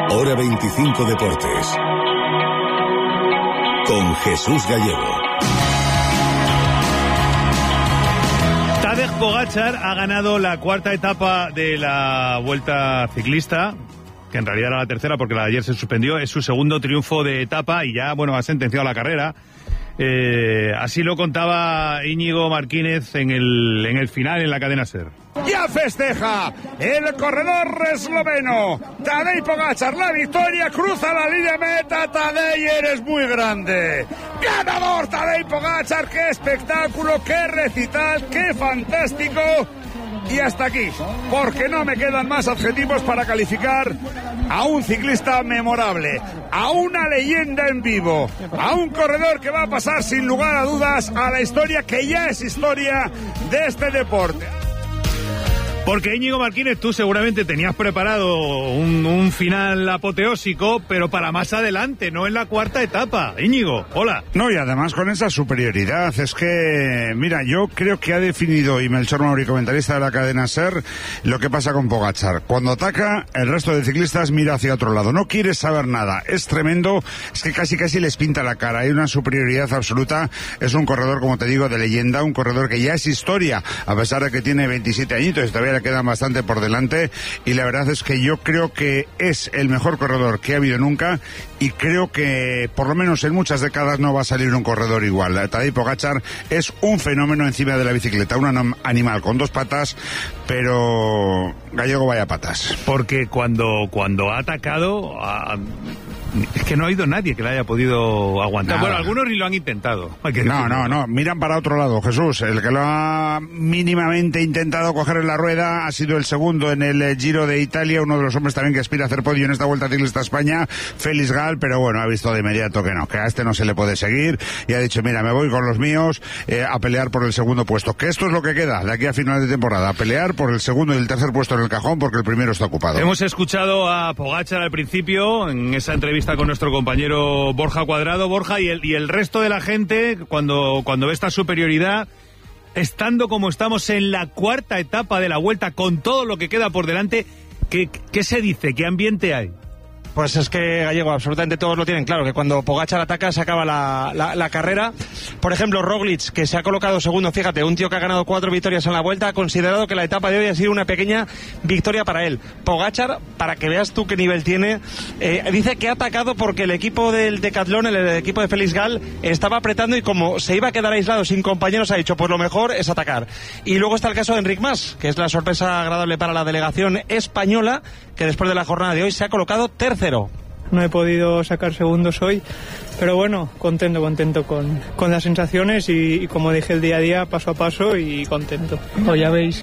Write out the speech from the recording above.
Hora 25 Deportes. Con Jesús Gallego. Tadej Pogačar ha ganado la cuarta etapa de la Vuelta Ciclista, que en realidad era la tercera porque la de ayer se suspendió. Es su segundo triunfo de etapa y ya, ha sentenciado la carrera. Así lo contaba Íñigo Martínez en el final en la cadena SER. Ya festeja el corredor esloveno Tadej Pogačar la victoria, cruza la línea meta. Tadej, eres muy grande, ganador Tadej Pogačar. Qué espectáculo, qué recital, qué fantástico. Y hasta aquí, porque no me quedan más adjetivos para calificar a un ciclista memorable, a una leyenda en vivo, a un corredor que va a pasar sin lugar a dudas a la historia, que ya es historia de este deporte. Porque Íñigo Martínez, tú seguramente tenías preparado un final apoteósico, pero para más adelante, no en la cuarta etapa. Íñigo, hola. No, y además con esa superioridad, es que, mira, yo creo que ha definido, y Melchor Mauri, comentarista de la cadena SER, lo que pasa con Pogačar. Cuando ataca, el resto de ciclistas mira hacia otro lado, no quiere saber nada, es tremendo, es que casi les pinta la cara, hay una superioridad absoluta, es un corredor, como te digo, de leyenda, un corredor que ya es historia, a pesar de que tiene 27 añitos, todavía le quedan bastante por delante, y la verdad es que yo creo que es el mejor corredor que ha habido nunca, y creo que por lo menos en muchas décadas no va a salir un corredor igual. Tadej Pogačar es un fenómeno encima de la bicicleta, un animal con dos patas, pero Gallego, vaya patas. Porque cuando ha atacado, es que no ha habido nadie que le haya podido aguantar. Bueno, algunos ni lo han intentado. No, miran para otro lado, Jesús. El que lo ha mínimamente intentado coger en la rueda ha sido el segundo en el Giro de Italia, uno de los hombres también que aspira a hacer podio en esta Vuelta Ciclista a España, Félix Gal, pero bueno, ha visto de inmediato que a este no se le puede seguir, y ha dicho, mira, me voy con los míos a pelear por el segundo puesto, que esto es lo que queda de aquí a final de temporada, a pelear por el segundo y el tercer puesto en el cajón, porque el primero está ocupado. Hemos escuchado a Pogačar al principio, en esa entrevista con nuestro compañero Borja Cuadrado. Borja, y el resto de la gente, cuando ve esta superioridad, estando como estamos en la cuarta etapa de la Vuelta, con todo lo que queda por delante, ¿qué se dice? ¿Qué ambiente hay? Pues es que, Gallego, absolutamente todos lo tienen claro, que cuando Pogačar ataca se acaba la carrera. Por ejemplo, Roglic, que se ha colocado segundo, fíjate, un tío que ha ganado 4 victorias en la Vuelta, ha considerado que la etapa de hoy ha sido una pequeña victoria para él. Pogačar, para que veas tú qué nivel tiene, dice que ha atacado porque el equipo del Decathlon, el equipo de Félix Gal, estaba apretando, y como se iba a quedar aislado sin compañeros, ha dicho, pues lo mejor es atacar. Y luego está el caso de Enric Mas, que es la sorpresa agradable para la delegación española, que después de la jornada de hoy se ha colocado tercero. No he podido sacar segundos hoy, pero bueno, contento con las sensaciones y como dije, el día a día, paso a paso, y contento. Pues ya veis